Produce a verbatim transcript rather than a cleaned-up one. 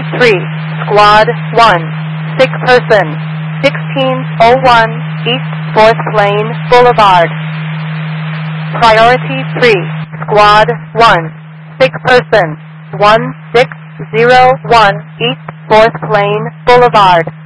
three, Squad one, sick person, sixteen oh one East fourth Lane Boulevard. Priority three, Squad one, sick person, one six zero one East fourth Lane Boulevard.